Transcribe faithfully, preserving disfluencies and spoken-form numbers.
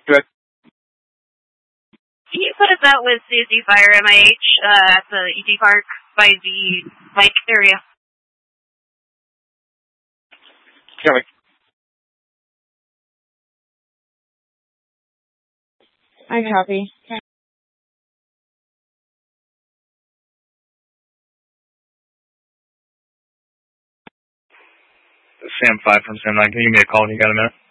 Good. Can you put us out with C S D Fire M I H uh, at the E T Park by the bike area? Coming. I copy. Sam five from Sam nine. Can you give me a call when you got a minute?